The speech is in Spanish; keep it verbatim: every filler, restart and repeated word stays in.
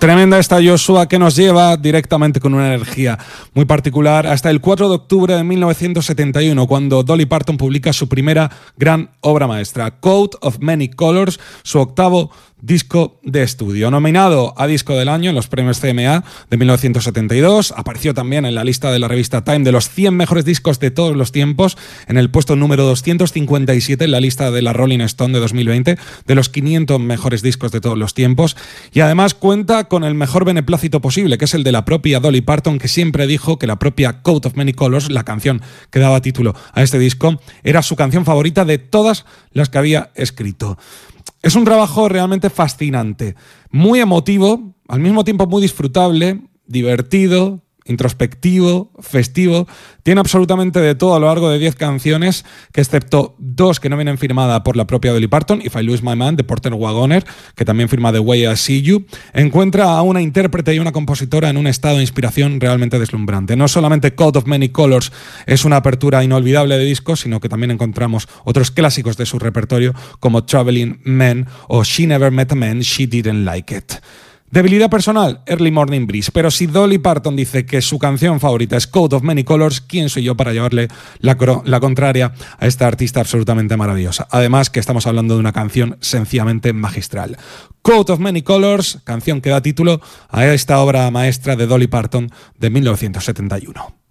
Tremenda esta Joshua, que nos lleva directamente con una energía muy particular hasta el cuatro de octubre de mil novecientos setenta y uno, cuando Dolly Parton publica su primera gran obra maestra, Coat of Many Colors, su octavo disco de estudio. Nominado a Disco del Año en los premios C M A de mil novecientos setenta y dos, apareció también en la lista de la revista Time de los cien mejores discos de todos los tiempos, en el puesto número doscientos cincuenta y siete en la lista de la Rolling Stone de dos mil veinte de los quinientos mejores discos de todos los tiempos, y además cuenta con el mejor beneplácito posible, que es el de la propia Dolly Parton, que siempre dijo que la propia Coat of Many Colors, la canción que daba título a este disco, era su canción favorita de todas las que había escrito. Es un trabajo realmente fascinante, muy emotivo, al mismo tiempo muy disfrutable, divertido, introspectivo, festivo. Tiene absolutamente de todo a lo largo de diez canciones, que excepto dos que no vienen firmadas por la propia Dolly Parton, If I Lose My Man, de Porter Wagoner, que también firma The Way I See You, encuentra a una intérprete y una compositora en un estado de inspiración realmente deslumbrante. No solamente Coat of Many Colors es una apertura inolvidable de discos, sino que también encontramos otros clásicos de su repertorio, como Traveling Man o She Never Met a Man, She Didn't Like It. Debilidad personal, Early Morning Breeze. Pero si Dolly Parton dice que su canción favorita es Coat of Many Colors, ¿quién soy yo para llevarle la, la contraria a esta artista absolutamente maravillosa? Además, que estamos hablando de una canción sencillamente magistral. Coat of Many Colors, canción que da título a esta obra maestra de Dolly Parton de mil novecientos setenta y uno.